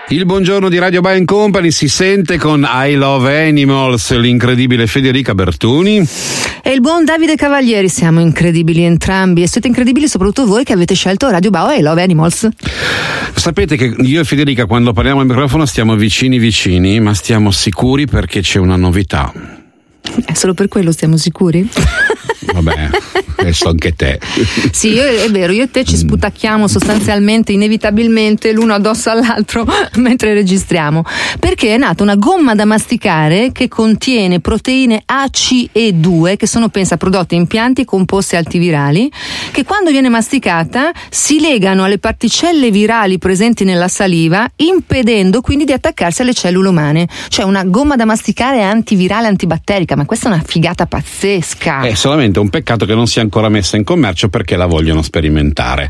Il buongiorno di Radio Bye & Company si sente con I Love Animals, l'incredibile Federica Bertoni e il buon Davide Cavalieri. Siamo incredibili entrambi e siete incredibili soprattutto voi che avete scelto Radio Bye e I Love Animals. Sapete che io e Federica quando parliamo al microfono stiamo vicini, ma stiamo sicuri perché c'è una novità. Solo per quello stiamo sicuri? Vabbè, adesso anche te. Sì, è vero, io e te ci sputacchiamo sostanzialmente, inevitabilmente, l'uno addosso all'altro mentre registriamo, perché è nata una gomma da masticare che contiene proteine ACE2, che sono, pensa, prodotte in pianti e composti antivirali, che quando viene masticata si legano alle particelle virali presenti nella saliva, impedendo quindi di attaccarsi alle cellule umane. Cioè una gomma da masticare antivirale, antibatterica, ma questa è una figata pazzesca. È solamente un peccato che non sia ancora messa in commercio perché la vogliono sperimentare.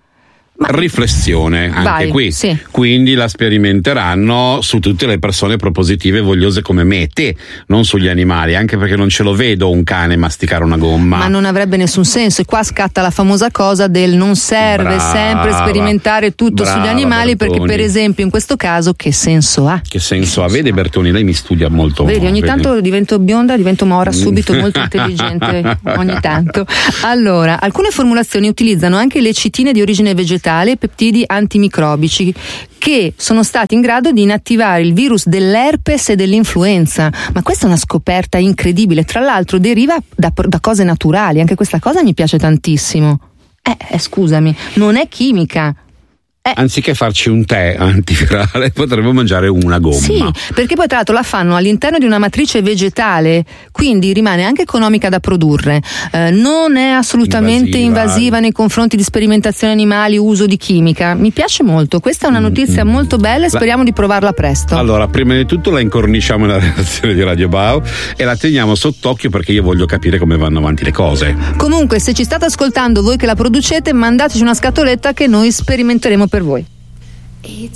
Riflessione anche vai, qui, sì. Quindi la sperimenteranno su tutte le persone propositive e vogliose come me e te, non sugli animali, anche perché non ce lo vedo un cane masticare una gomma. Ma non avrebbe nessun senso, e qua scatta la famosa cosa del non serve sempre sperimentare tutto sugli animali, Bertoni. perché per esempio in questo caso che senso ha? Che senso ha? Vede Bertoni, lei mi studia molto. Vedi, ogni tanto divento bionda, divento mora subito, molto intelligente ogni tanto. Allora, alcune formulazioni utilizzano anche lecitine di origine vegetale, peptidi antimicrobici che sono stati in grado di inattivare il virus dell'herpes e dell'influenza. Ma questa è una scoperta incredibile, tra l'altro deriva da cose naturali, anche questa cosa mi piace tantissimo. Scusami, non è chimica. Anziché farci un tè antivirale potremmo mangiare una gomma. Sì, perché poi tra l'altro la fanno all'interno di una matrice vegetale, quindi rimane anche economica da produrre, non è assolutamente invasiva nei confronti di sperimentazioni animali, uso di chimica. Mi piace molto, questa è una notizia molto bella e speriamo di provarla presto. Allora, prima di tutto la incorniciamo nella redazione di Radio Bau e la teniamo sott'occhio perché io voglio capire come vanno avanti le cose. Comunque, se ci state ascoltando voi che la producete, mandateci una scatoletta che noi sperimenteremo per voi.